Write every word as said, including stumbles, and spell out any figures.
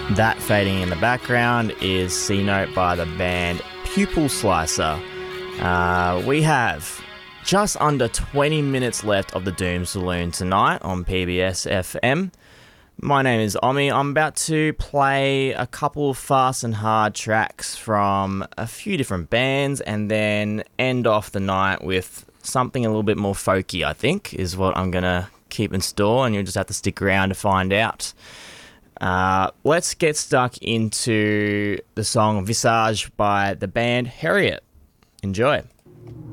That fading in the background is C Note by the band Pupil Slicer. Uh, we have just under twenty minutes left of the Doom Saloon tonight on P B S F M. My name is Omi. I'm about to play a couple of fast and hard tracks from a few different bands and then end off the night with something a little bit more folky, I think, is what I'm going to keep in store, and you'll just have to stick around to find out. Uh, let's get stuck into the song Visage by the band Harriet. Enjoy.